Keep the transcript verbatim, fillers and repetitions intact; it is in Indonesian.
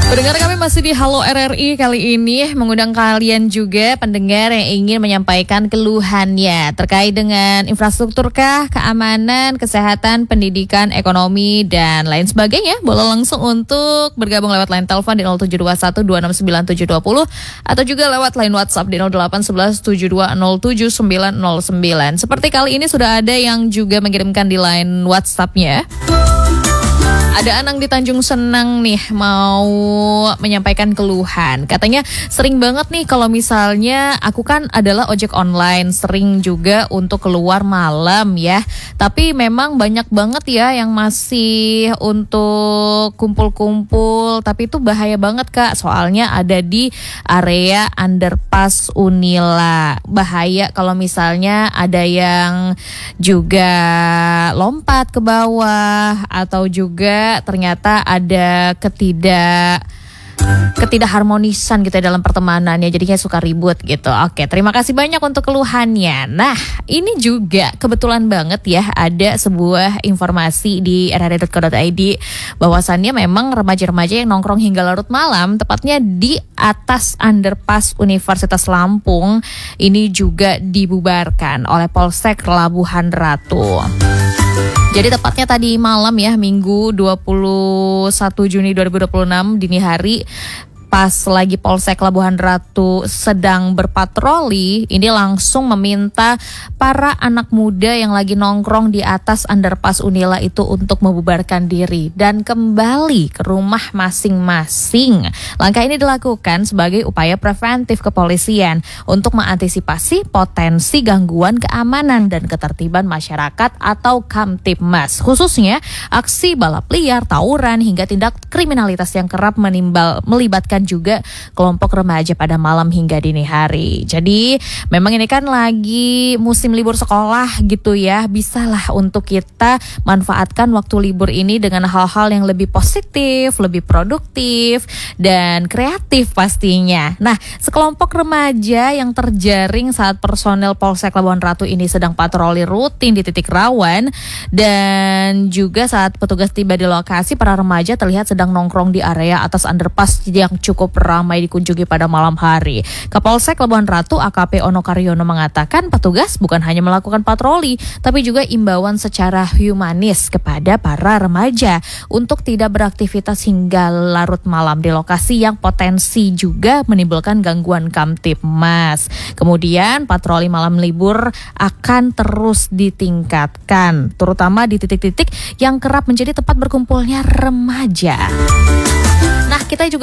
Pendengar kami masih di Halo R R I kali ini mengundang kalian juga pendengar yang ingin menyampaikan keluhannya terkait dengan infrastruktur kah, keamanan, kesehatan, pendidikan, ekonomi, dan lain sebagainya. Boleh langsung untuk bergabung lewat line telepon di nol tujuh dua satu dua enam sembilan tujuh dua nol atau juga lewat line WhatsApp di nol delapan satu satu tujuh dua nol tujuh sembilan nol sembilan. Seperti kali ini sudah ada yang juga mengirimkan di line WhatsApp-nya. Ada Anang di Tanjung Senang nih mau menyampaikan keluhan. Katanya sering banget nih kalau misalnya aku kan adalah ojek online, sering juga untuk keluar malam ya. Tapi memang banyak banget ya yang masih untuk kumpul-kumpul. Tapi itu bahaya banget Kak, soalnya ada di area underpass Unila. Bahaya kalau misalnya ada yang juga lompat ke bawah atau juga ternyata ada ketidak ketidakharmonisan gitu ya dalam pertemanannya, jadinya suka ribut gitu. Oke, terima kasih banyak untuk keluhannya. Nah, ini juga kebetulan banget ya ada sebuah informasi di r r i dot co dot i d bahwasannya memang remaja-remaja yang nongkrong hingga larut malam, tepatnya di atas underpass Universitas Lampung, ini juga dibubarkan oleh Polsek Labuhan Ratu. Jadi tepatnya tadi malam ya, Minggu dua puluh satu Juni dua ribu dua puluh enam dini hari, pas lagi Polsek Labuhan Ratu sedang berpatroli, ini langsung meminta para anak muda yang lagi nongkrong di atas underpass Unila itu untuk membubarkan diri dan kembali ke rumah masing-masing. Langkah ini dilakukan sebagai upaya preventif kepolisian untuk mengantisipasi potensi gangguan keamanan dan ketertiban masyarakat atau Kamtibmas, khususnya aksi balap liar, tawuran, hingga tindak kriminalitas yang kerap menimbal melibatkan juga kelompok remaja pada malam hingga dini hari. Jadi memang ini kan lagi musim libur sekolah gitu ya, bisalah untuk kita manfaatkan waktu libur ini dengan hal-hal yang lebih positif, lebih produktif dan kreatif pastinya. Nah, sekelompok remaja yang terjaring saat personel Polsek Labuhan Ratu ini sedang patroli rutin di titik rawan, dan juga saat petugas tiba di lokasi, para remaja terlihat sedang nongkrong di area atas underpass yang cukup ramai dikunjungi pada malam hari. Kapolsek Labuhan Ratu A K P Ono Karyono mengatakan petugas bukan hanya melakukan patroli, tapi juga imbauan secara humanis kepada para remaja untuk tidak beraktivitas hingga larut malam di lokasi yang potensi juga menimbulkan gangguan Kamtibmas. Kemudian patroli malam libur akan terus ditingkatkan, terutama di titik-titik yang kerap menjadi tempat berkumpulnya remaja.